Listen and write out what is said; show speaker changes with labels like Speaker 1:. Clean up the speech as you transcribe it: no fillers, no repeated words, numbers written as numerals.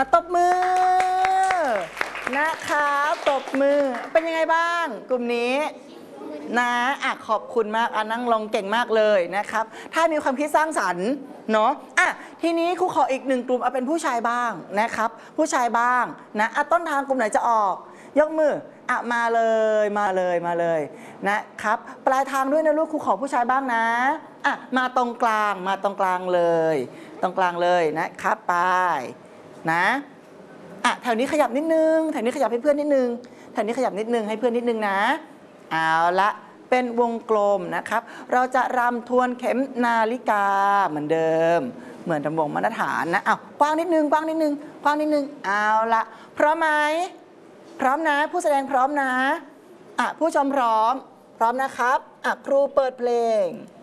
Speaker 1: ตบมือนะครับตบมือเป็นยังไงบ้างกลุ่มนี้นะขอบคุณมากนั่งลงเก่งมากเลยนะครับถ้ามีความคิดสร้างสรรค์เนาะทีนี้ครูขออีก1กลุ่มเป็นผู้ชายบ้างนะครับผู้ชายบ้างนะต้นทางกลุ่มไหนจะออกยกมือมาเลยนะครับปลายทางด้วยนะลูกครูขอผู้ชายบ้างนะมาตรงกลางเลยตรงกลางเลยนะครับไปนะแถวนี้ขยับนิดนึงแถวนี้ขยับให้เพื่อนนิดนึงแถวนี้ขยับนิดนึงให้เพื่อนนิดนึงนะเอาละเป็นวงกลมนะครับเราจะรำทวนเข็มนาฬิกาเหมือนเดิมเหมือนทำวงมาตรฐานนะกว้างนิดนึงเอาละพร้อมไหมพร้อมนะผู้แสดงพร้อมนะผู้ชมพร้อมนะครับครูเปิดเพลง